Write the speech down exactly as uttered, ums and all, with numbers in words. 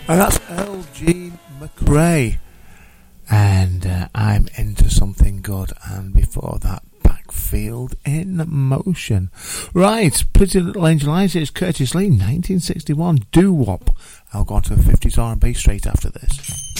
And that's Earl Jean McRae. And uh, I'm Into Something Good. And before that, Backfield in Motion. Right, Pretty Little Angel Eyes. It's Curtis Lee, nineteen sixty-one, Doo Wop. I'll go on to the fifties R and B straight after this.